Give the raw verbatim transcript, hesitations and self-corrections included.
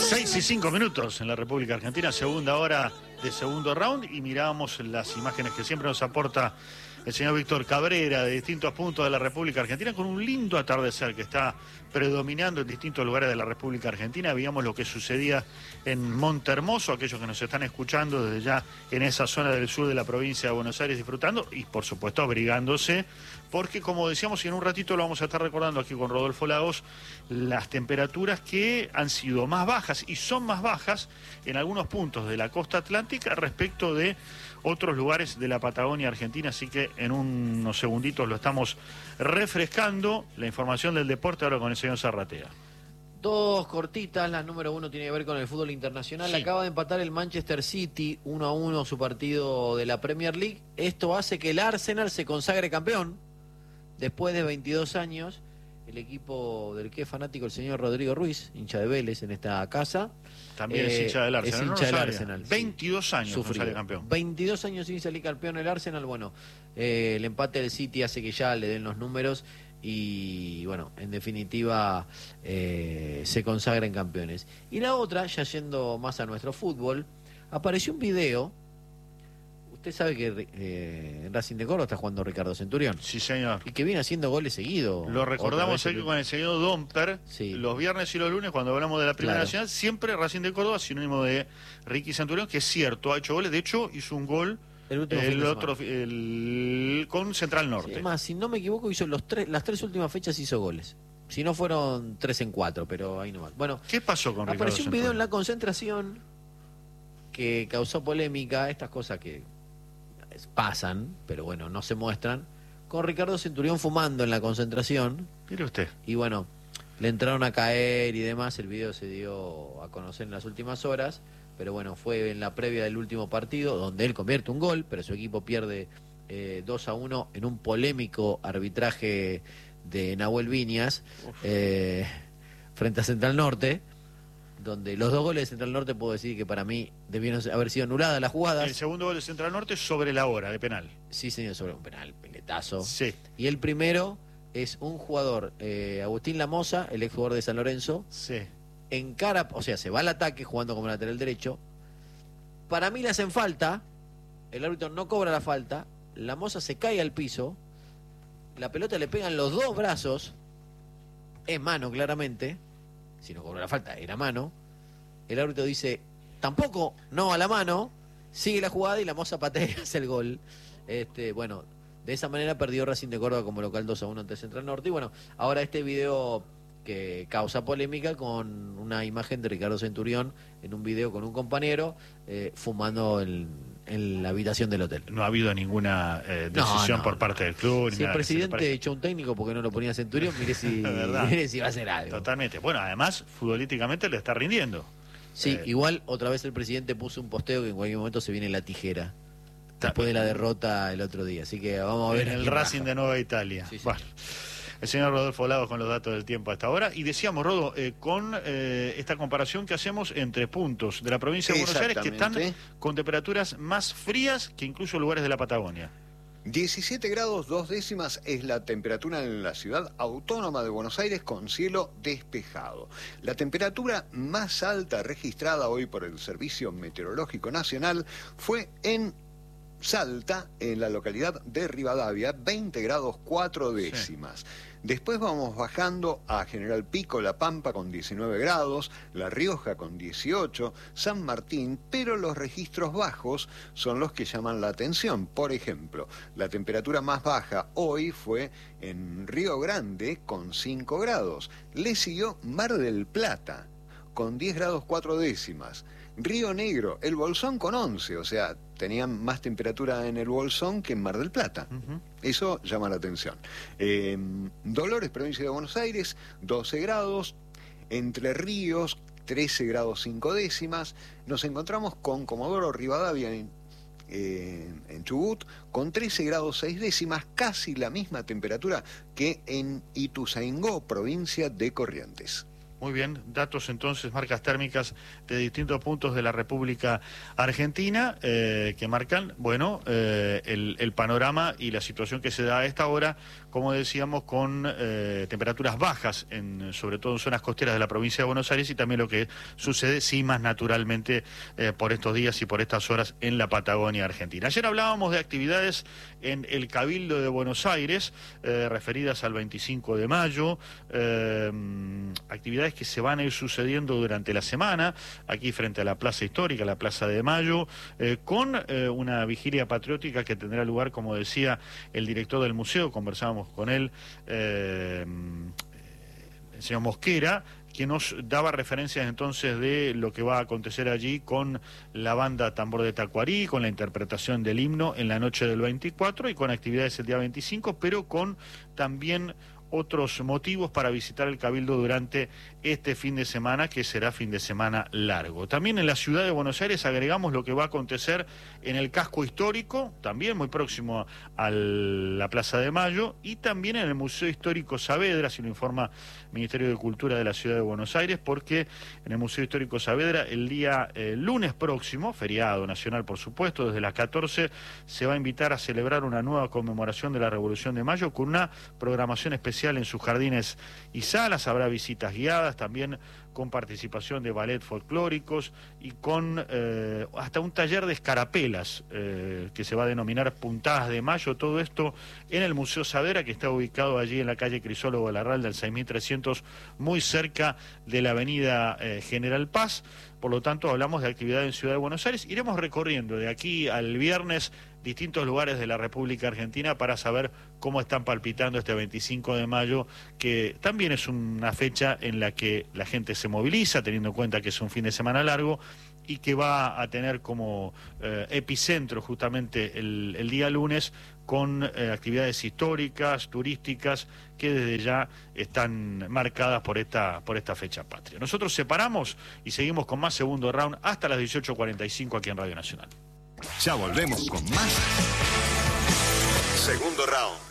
Seis y cinco minutos en la República Argentina, segunda hora de segundo round, y miramos las imágenes que siempre nos aporta el señor Víctor Cabrera de distintos puntos de la República Argentina, con un lindo atardecer que está predominando en distintos lugares de la República Argentina. Veíamos lo que sucedía en Montehermoso, aquellos que nos están escuchando desde ya en esa zona del sur de la provincia de Buenos Aires disfrutando y por supuesto abrigándose, porque como decíamos, y en un ratito lo vamos a estar recordando aquí con Rodolfo Lagos, las temperaturas que han sido más bajas y son más bajas en algunos puntos de la costa atlántica respecto de otros lugares de la Patagonia Argentina, así que en unos segunditos lo estamos refrescando. La información del deporte ahora con el señor Zarratea. Dos cortitas, la número uno tiene que ver con el fútbol internacional. Sí. Acaba de empatar el Manchester City uno a uno su partido de la Premier League. Esto hace que el Arsenal se consagre campeón después de veintidós años. El equipo del que es fanático el señor Rodrigo Ruiz, hincha de Vélez en esta casa. También eh, es hincha del Arsenal. Es hincha no del Arsenal. veintidós años no sale campeón. veintidós años sin salir campeón el Arsenal. Bueno, eh, el empate del City hace que ya le den los números y, bueno, en definitiva eh, se consagren campeones. Y la otra, ya yendo más a nuestro fútbol, apareció un video. Usted sabe que eh, en Racing de Córdoba está jugando Ricardo Centurión. Sí, señor. Y que viene haciendo goles seguidos. Lo recordamos aquí con el señor Domper, sí. Los viernes y los lunes, cuando hablamos de la Primera Claro. Nacional, siempre Racing de Córdoba, sinónimo de Ricky Centurión, que es cierto, ha hecho goles. De hecho, hizo un gol el, último el otro el, con Central Norte. Sí, además, si no me equivoco, hizo los tres, las tres últimas fechas hizo goles. Si no fueron tres en cuatro, pero ahí nomás. Bueno, ¿qué pasó con Ricardo apareció un video Centurión? en la concentración que causó polémica, estas cosas que pasan, pero bueno, no se muestran, con Ricardo Centurión fumando en la concentración. Mire usted. Y bueno, le entraron a caer y demás. El video se dio a conocer en las últimas horas, pero bueno, fue en la previa del último partido, donde él convierte un gol, pero su equipo pierde eh, dos a uno en un polémico arbitraje de Nahuel Viñas eh, frente a Central Norte, donde los dos goles de Central Norte puedo decir que para mí debieron haber sido anuladas las jugadas. El segundo gol de Central Norte sobre la hora de penal. Sí, señor, sobre un penal, peletazo. Sí. Y el primero es un jugador, eh, Agustín Lamosa, el ex jugador de San Lorenzo. Sí. Encara, o sea, se va al ataque jugando como lateral derecho. Para mí le hacen falta, el árbitro no cobra la falta, Lamosa se cae al piso, la pelota le pega en los dos brazos, es mano claramente. Si no cobró la falta, era mano. El árbitro dice, tampoco, no a la mano. Sigue la jugada y la moza patea y hace el gol. Este, bueno, de esa manera perdió Racing de Córdoba como local dos a uno ante Central Norte. Y bueno, ahora este video que causa polémica con una imagen de Ricardo Centurión en un video con un compañero eh, fumando en, en la habitación del hotel. No ha habido ninguna eh, decisión no, no, por parte del club. Si ni el nada, presidente echó un técnico porque no lo ponía Centurión, mire si, mire si va a hacer algo. Totalmente. Bueno, además, futbolísticamente le está rindiendo. Sí, eh, igual otra vez el presidente puso un posteo que en cualquier momento se viene la tijera. Después de la derrota el otro día. Así que vamos a ver. En el Racing baja. de Nueva Italia. Sí, sí. Bueno. El señor Rodolfo Lagos con los datos del tiempo hasta ahora. Y decíamos, Rodo, eh, con eh, esta comparación que hacemos entre puntos de la provincia de Buenos Aires que están con temperaturas más frías que incluso lugares de la Patagonia. diecisiete grados dos décimas es la temperatura en la ciudad autónoma de Buenos Aires con cielo despejado. La temperatura más alta registrada hoy por el Servicio Meteorológico Nacional fue en Salta, en la localidad de Rivadavia, veinte grados cuatro décimas. Sí. Después vamos bajando a General Pico, La Pampa con diecinueve grados, La Rioja con dieciocho, San Martín, pero los registros bajos son los que llaman la atención. Por ejemplo, la temperatura más baja hoy fue en Río Grande con cinco grados. Le siguió Mar del Plata con diez grados cuatro décimas. Río Negro, el Bolsón con once, o sea, tenían más temperatura en el Bolsón que en Mar del Plata. Uh-huh. Eso llama la atención. Eh, Dolores, provincia de Buenos Aires, doce grados. Entre Ríos, trece grados cinco décimas. Nos encontramos con Comodoro Rivadavia en, eh, en Chubut, con trece grados seis décimas, casi la misma temperatura que en Ituzaingó, provincia de Corrientes. Muy bien, datos entonces, marcas térmicas de distintos puntos de la República Argentina eh, que marcan, bueno, eh, el, el panorama y la situación que se da a esta hora, como decíamos, con eh, temperaturas bajas, en, sobre todo en zonas costeras de la provincia de Buenos Aires, y también lo que sucede, sí, más naturalmente eh, por estos días y por estas horas en la Patagonia Argentina. Ayer hablábamos de actividades en el Cabildo de Buenos Aires, eh, referidas al veinticinco de mayo, eh, actividades que se van a ir sucediendo durante la semana, aquí frente a la Plaza Histórica, la Plaza de Mayo, eh, con eh, una vigilia patriótica que tendrá lugar, como decía el director del museo, conversábamos con él, eh, el señor Mosquera, que nos daba referencias entonces de lo que va a acontecer allí con la banda Tambor de Tacuarí, con la interpretación del himno en la noche del veinticuatro y con actividades el día veinticinco, pero con también otros motivos para visitar el Cabildo durante este fin de semana, que será fin de semana largo. También en la ciudad de Buenos Aires agregamos lo que va a acontecer en el casco histórico, también muy próximo a la Plaza de Mayo, y también en el Museo Histórico Saavedra, así lo informa el Ministerio de Cultura de la ciudad de Buenos Aires, porque en el Museo Histórico Saavedra el día eh, lunes próximo, feriado nacional por supuesto, desde las catorce, se va a invitar a celebrar una nueva conmemoración de la Revolución de Mayo con una programación especial en sus jardines y salas. Habrá visitas guiadas también con participación de ballet folclóricos y con eh, hasta un taller de escarapelas eh, que se va a denominar Puntadas de Mayo. Todo esto en el Museo Saavedra, que está ubicado allí en la calle Crisólogo Larralde, del seis mil trescientos, muy cerca de la avenida eh, General Paz. Por lo tanto, hablamos de actividad en Ciudad de Buenos Aires. Iremos recorriendo de aquí al viernes distintos lugares de la República Argentina para saber cómo están palpitando este veinticinco de mayo, que también es una fecha en la que la gente se moviliza, teniendo en cuenta que es un fin de semana largo, y que va a tener como eh, epicentro justamente el, el día lunes, con eh, actividades históricas, turísticas, que desde ya están marcadas por esta, por esta fecha patria. Nosotros separamos y seguimos con más Segundo Round hasta las dieciocho cuarenta y cinco aquí en Radio Nacional. Ya volvemos con más Segundo Round.